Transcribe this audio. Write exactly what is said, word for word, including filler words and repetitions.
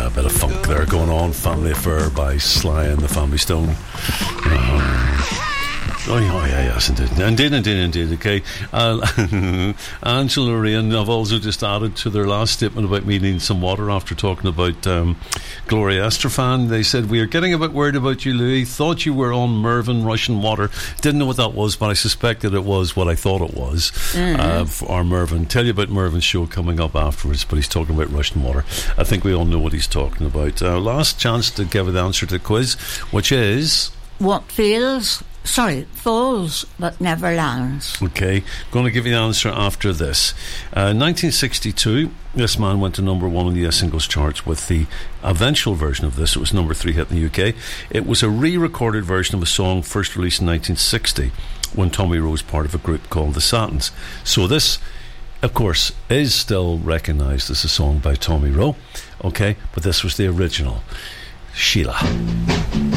a bit of funk there going on. Family Affair by Sly and the Family Stone. Um, Oh, yeah, yeah, yes, indeed. Indeed, indeed, indeed, okay. Uh, Angela Rain have also just added to their last statement about me needing some water after talking about um, Gloria Estefan. They said, we are getting a bit worried about you, Louis. Thought you were on Mervyn Russian Water. Didn't know what that was, but I suspected it was what I thought it was. Mm-hmm. uh, for our Mervyn. Tell you about Mervyn's show coming up afterwards, but he's talking about Russian water. I think we all know what he's talking about. Uh, last chance to give the answer to the quiz, which is... What feels... Sorry, falls but never lands. Okay, going to give you the answer after this. Uh, nineteen sixty-two, this man went to number one on the U S singles charts with the eventual version of this. It was number three hit in the U K. It was a re-recorded version of a song first released in nineteen sixty when Tommy Rowe was part of a group called the Satins. So this, of course, is still recognised as a song by Tommy Rowe. Okay, but this was the original. Sheila.